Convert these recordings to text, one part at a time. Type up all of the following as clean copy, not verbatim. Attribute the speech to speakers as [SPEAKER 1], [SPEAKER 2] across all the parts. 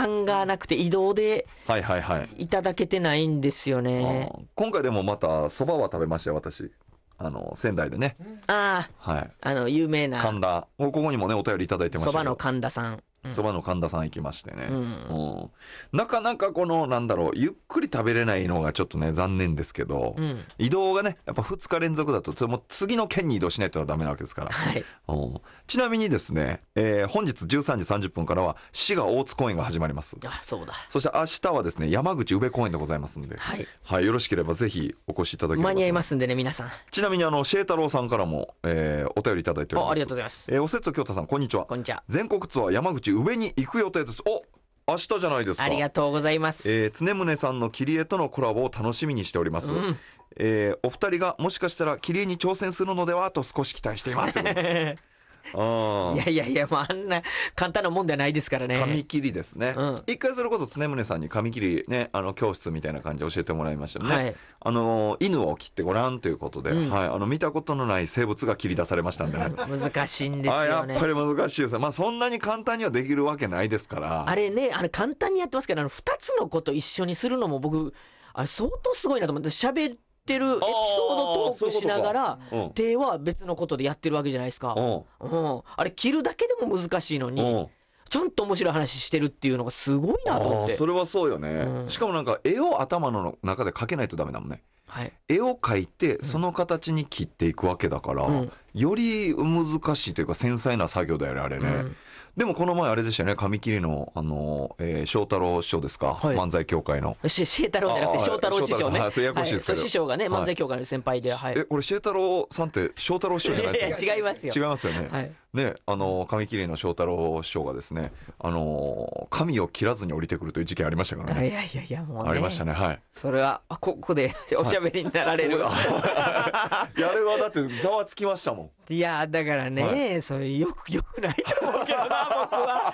[SPEAKER 1] 間がなくて移動で
[SPEAKER 2] はいはいはい。
[SPEAKER 1] いただけてないんですよね。
[SPEAKER 2] 今回でもまた蕎麦は食べましたよ私。仙台でね。
[SPEAKER 1] あ
[SPEAKER 2] はい。
[SPEAKER 1] あ、有名な
[SPEAKER 2] 神田。ここにもねお便りいただいてましたけど。
[SPEAKER 1] そばの神田さん。
[SPEAKER 2] そばの神田さん行きましてね、なかなかこのなんだろうゆっくり食べれないのがちょっとね残念ですけど、移動がねやっぱ2日連続だとそれも次の県に移動しないとダメなわけですから、
[SPEAKER 1] はい、
[SPEAKER 2] ちなみにですね、本日13時30分からは滋賀大津公演が始まります。
[SPEAKER 1] あ、そうだ。
[SPEAKER 2] そして明日はですね山口宇部公演でございますんで、はい、はい、よろしければぜひお越しいただければ。
[SPEAKER 1] 間に合いますんでね皆さん。
[SPEAKER 2] ちなみにシェ太郎さんからも、お便りいただいております。
[SPEAKER 1] ありがとうございます。
[SPEAKER 2] おせつ京太さんこんにちは。
[SPEAKER 1] こんにちは。
[SPEAKER 2] 全国ツアー山口宇部に行く予定です。お、明日じゃないですか。
[SPEAKER 1] ありがとうございます。
[SPEAKER 2] 常宗さんの切り絵とのコラボを楽しみにしております、お二人がもしかしたら切り絵に挑戦するのではと少し期待していますい
[SPEAKER 1] や、もうあんな簡単なもんではないですからね。
[SPEAKER 2] 紙切りですね、一回それこそ常宗さんに紙切りね教室みたいな感じで教えてもらいましたよね、はい、犬を切ってごらんということで、はい、見たことのない生物が切り出されましたんで、ね、
[SPEAKER 1] 難しいんですよね。
[SPEAKER 2] やっぱり難しいですね。まあそんなに簡単にはできるわけないですから。
[SPEAKER 1] あれね簡単にやってますけど2つのこと一緒にするのも僕相当すごいなと思って。喋ってるエピソードトークしながら手は別のことでやってるわけじゃないですか。あれ切るだけでも難しいのにちゃんと面白い話してるっていうのがすごいなと思って。
[SPEAKER 2] それはそうよね、しかもなんか絵を頭の中で描けないとダメだもんね、はい、絵を描いてその形に切っていくわけだから、より難しいというか繊細な作業だよねあれね、でもこの前あれでしたよね紙切りの翔太郎師匠ですか、はい、漫才協会の
[SPEAKER 1] シェ太郎じゃなくて翔太郎師匠ね。
[SPEAKER 2] そうややこしいですけど、
[SPEAKER 1] 師匠がね漫才協会の先輩で、はい、
[SPEAKER 2] これシェ太郎さんって翔太郎師匠じゃないですか。
[SPEAKER 1] 違いますよ。
[SPEAKER 2] 違いますよね、はい、ね紙切りの翔太郎師匠がですね紙を切らずに降りてくるという事件ありましたからね。
[SPEAKER 1] いやもうね
[SPEAKER 2] ありましたね。はい、
[SPEAKER 1] それはここでおしゃべりになられる、
[SPEAKER 2] はい、いやあれはだってざわつきましたもん。
[SPEAKER 1] いやだからね、はい、それよくないと思うけどな僕は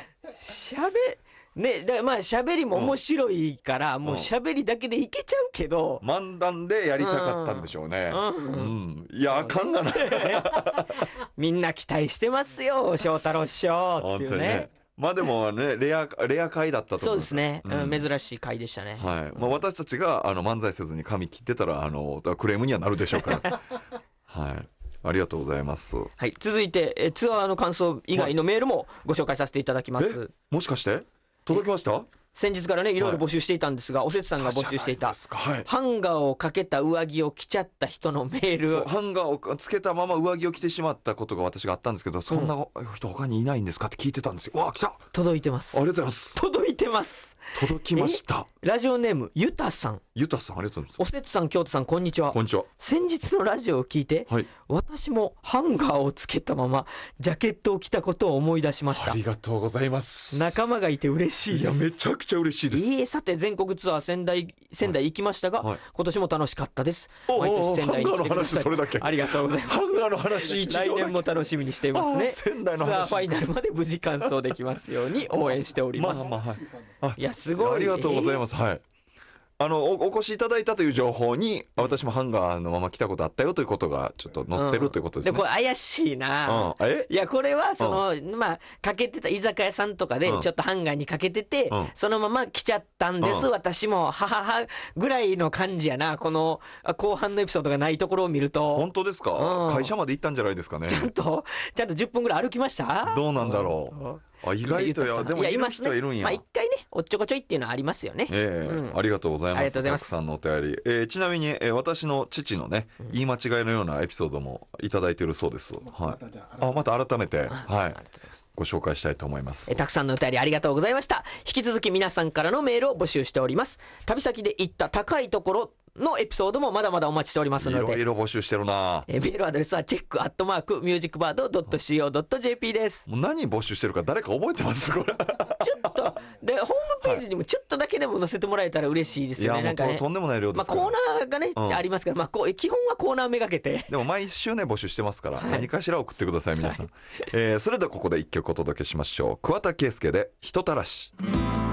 [SPEAKER 1] ね、だからまあ喋りも面白いから、もう喋りだけでいけちゃうけど、
[SPEAKER 2] 漫談でやりたかったんでしょうね。いやあかんがな
[SPEAKER 1] みんな期待してますよ翔太郎師匠っていうね。
[SPEAKER 2] まあでもねレア回だったと思う。
[SPEAKER 1] そうですね、珍しい回でしたね。
[SPEAKER 2] はい、まあ、私たちが漫才せずに髪切ってたらクレームにはなるでしょうからはい、ありがとうございます。
[SPEAKER 1] はい、続いてツアーの感想以外のメールもご紹介させていただきます。
[SPEAKER 2] もしかして届きました？
[SPEAKER 1] 先日からねいろいろ募集していたんですが、おせつさんが募集していた、ハンガーをかけた上着を着ちゃった人のメール。
[SPEAKER 2] ハンガーをつけたまま上着を着てしまったことが私があったんですけど、そんな人他にいないんですかって聞いてたんですよ。わあ来た。
[SPEAKER 1] 届いてます。
[SPEAKER 2] ありがとうございます。
[SPEAKER 1] 届いてます。
[SPEAKER 2] 届きました。
[SPEAKER 1] ラジオネームゆたさん。
[SPEAKER 2] ゆたさんありがとうございます。
[SPEAKER 1] おせつさん京都さんこんにちは。
[SPEAKER 2] こんにちは。
[SPEAKER 1] 先日のラジオを聞いて、はい、私もハンガーをつけたままジャケットを着たことを思い出しました。
[SPEAKER 2] ありがとうございます。
[SPEAKER 1] 仲間がいて嬉しいです。
[SPEAKER 2] いやめちゃくちゃ嬉しいです。
[SPEAKER 1] さて全国ツアー仙台行きましたが、はい、今年も楽しかったです。毎年仙台に来てください。
[SPEAKER 2] それだけ
[SPEAKER 1] ありがとうございます。
[SPEAKER 2] ハンガーの話
[SPEAKER 1] 来年も楽しみにしていますね。
[SPEAKER 2] 仙台の話
[SPEAKER 1] ツアーファイナルまで無事完走できますように応援しております。いやすごい。
[SPEAKER 2] ありがとうございます。はい。お越しいただいたという情報に私もハンガーのまま来たことあったよということがちょっと載ってるということですね。
[SPEAKER 1] でこれ怪しいな、いやこれはまあかけてた居酒屋さんとかでちょっとハンガーにかけてて、そのまま来ちゃったんです、私もはははぐらいの感じやな。この後半のエピソードがないところを見ると。
[SPEAKER 2] 本当ですか、会社まで行ったんじゃないですかね。
[SPEAKER 1] ちゃんと10分ぐらい歩きました。
[SPEAKER 2] どうなんだろう。意外とでもいる人はいるんや。
[SPEAKER 1] まあ一回ねおっちょこちょいっていうのはありますよね。
[SPEAKER 2] ありがとうございます。たくさんのお便り、ちなみに、私の父のね、言い間違いのようなエピソードもいただいているそうです。はい、また改めて、はい、ご紹介したいと思います。
[SPEAKER 1] たくさんのお便りありがとうございました。引き続き皆さんからのメールを募集しております。旅先で行った高いところのエピソードもまだまだお待ちしておりますので、
[SPEAKER 2] いろいろ募集してるな。
[SPEAKER 1] メールアドレスはcheck@musicbird.co.jp です。
[SPEAKER 2] もう何募集してるか誰か覚えてますこれ。
[SPEAKER 1] ちょっとでホームページにもちょっとだけでも載せてもらえたら嬉しいですよね。
[SPEAKER 2] いやもう
[SPEAKER 1] なんかね、
[SPEAKER 2] とんでもない量ですから。
[SPEAKER 1] コーナーがね、ありますから、基本はコーナーめがけて。
[SPEAKER 2] でも毎週ね募集してますから、何かしら送ってください皆さん。それではここで一曲お届けしましょう。桑田佳祐で人たらし。